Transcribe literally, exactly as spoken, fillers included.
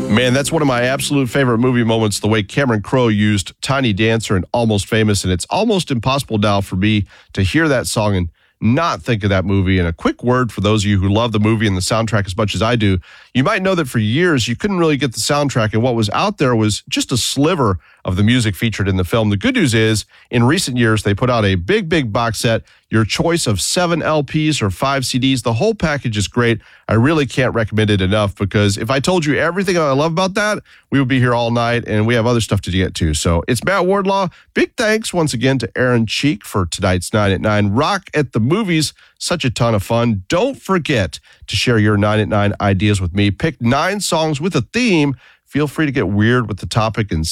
Man, that's one of my absolute favorite movie moments, the way Cameron Crowe used Tiny Dancer in Almost Famous, and it's almost impossible now for me to hear that song and not think of that movie. And a quick word for those of you who love the movie and the soundtrack as much as I do, you might know that for years you couldn't really get the soundtrack, and what was out there was just a sliver of the music featured in the film. The good news is, in recent years, they put out a big, big box set, your choice of seven L Ps or five C Ds. The whole package is great. I really can't recommend it enough, because if I told you everything I love about that, we would be here all night, and we have other stuff to get to. So it's Matt Wardlaw. Big thanks once again to Aaron Cheek for tonight's nine at nine. Rock at the Movies, such a ton of fun. Don't forget to share your nine at nine ideas with me. Pick nine songs with a theme. Feel free to get weird with the topic and